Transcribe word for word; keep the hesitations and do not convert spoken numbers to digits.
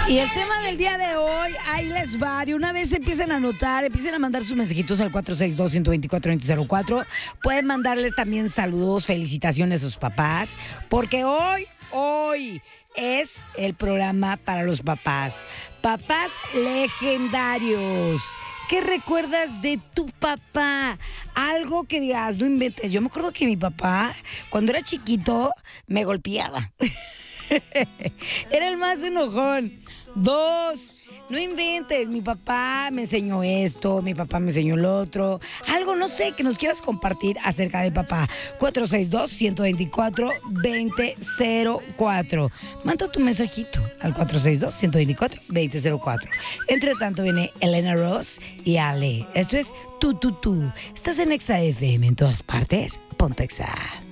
Y el tema del día de hoy, ahí les va. De una vez empiecen a anotar, empiecen a mandar sus mensajitos al cuatro seis dos, uno dos cuatro, dos cero cero cuatro. Pueden mandarle también saludos, felicitaciones a sus papás, porque hoy, hoy es el programa para los papás. Papás legendarios. ¿Qué recuerdas de tu papá? Algo que digas, no inventes. Yo me acuerdo que mi papá, cuando era chiquito, me golpeaba. Era el más enojón. Dos, no inventes, mi papá me enseñó esto, mi papá me enseñó lo otro. Algo, no sé, que nos quieras compartir acerca de papá. cuatro seis dos, uno dos cuatro, dos cero cuatro. Manda tu mensajito al cuatro seis dos, uno dos cuatro, dos cero cuatro. Entre tanto viene Elena Ross y Ale. Esto es Tu Tu Tu. Estás en Exa F M en todas partes. Ponte Exa.